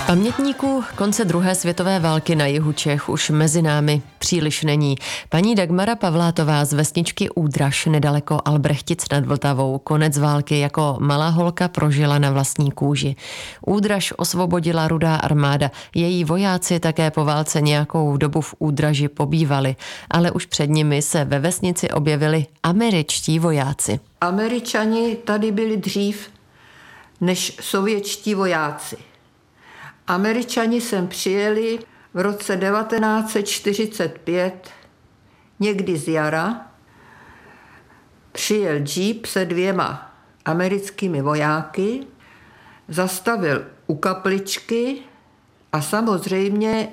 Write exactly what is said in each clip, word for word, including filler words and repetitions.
Pamětníků konce druhé světové války na jihu Čech už mezi námi příliš není. Paní Dagmara Pavlátová z vesničky Údraž nedaleko Albrechtic nad Vltavou konec války jako malá holka prožila na vlastní kůži. Údraž osvobodila Rudá armáda. Její vojáci také po válce nějakou dobu v Údraži pobývali, ale už před nimi se ve vesnici objevili američtí vojáci. Američani tady byli dřív než sovětští vojáci. Američani sem přijeli v roce devatenáct set čtyřicet pět, někdy z jara. Přijel džíp se dvěma americkými vojáky, zastavil u kapličky a samozřejmě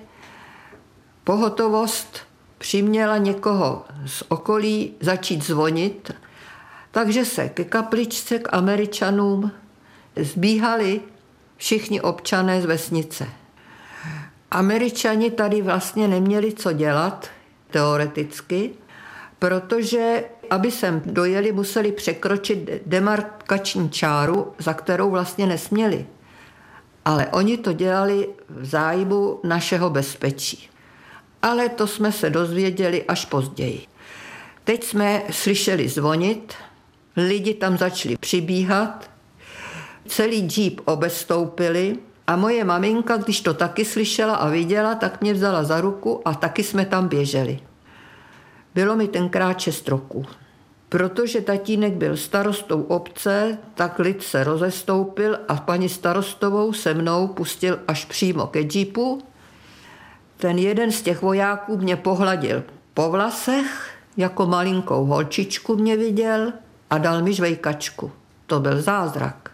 pohotovost přiměla někoho z okolí začít zvonit, takže se ke kapličce, k Američanům zbíhali všichni občané z vesnice. Američani tady vlastně neměli co dělat, teoreticky, protože aby sem dojeli, museli překročit demarkační čáru, za kterou vlastně nesměli. Ale oni to dělali v zájmu našeho bezpečí. Ale to jsme se dozvěděli až později. Teď jsme slyšeli zvonit, lidi tam začali přibíhat, celý džíp obestoupili a moje maminka, když to taky slyšela a viděla, tak mě vzala za ruku a taky jsme tam běželi. Bylo mi tenkrát šest roků. Protože tatínek byl starostou obce, tak lid se rozestoupil a paní starostovou se mnou pustil až přímo ke džípu. Ten jeden z těch vojáků mě pohladil po vlasech, jako malinkou holčičku mě viděl a dal mi žvejkačku. To byl zázrak.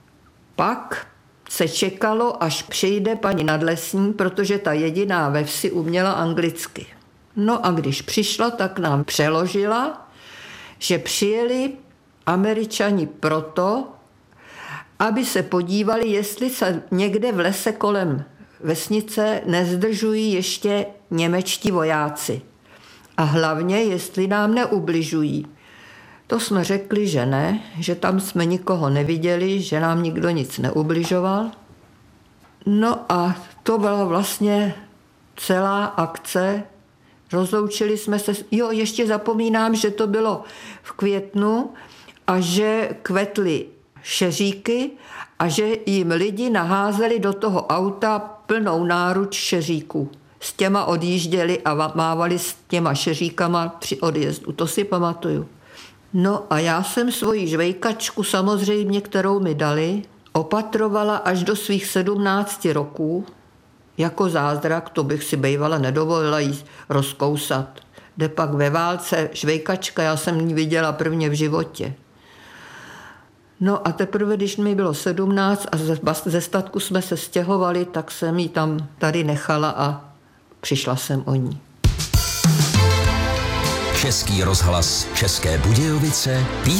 Pak se čekalo, až přijde paní nadlesní, protože ta jediná ve vsi uměla anglicky. No a když přišla, tak nám přeložila, že přijeli Američani proto, aby se podívali, jestli se někde v lese kolem vesnice nezdržují ještě němečtí vojáci. A hlavně, jestli nám neubližují. To jsme řekli, že ne, že tam jsme nikoho neviděli, že nám nikdo nic neubližoval. No a to byla vlastně celá akce. Rozloučili jsme se, jo, ještě zapomínám, že to bylo v květnu a že kvetly šeříky a že jim lidi naházeli do toho auta plnou náruč šeříků. S těma odjížděli a mávali s těma šeříkama při odjezdu, to si pamatuju. No a já jsem svoji žvejkačku samozřejmě, kterou mi dali, opatrovala až do svých sedmnácti roků. Jako zázrak, to bych si bývala nedovolila jí rozkousat. Jde pak ve válce žvejkačka, já jsem ji viděla prvně v životě. No a teprve, když mi bylo sedmnáct a ze, ze statku jsme se stěhovali, tak jsem ji tam tady nechala a přišla jsem o ní. Český rozhlas České Budějovice.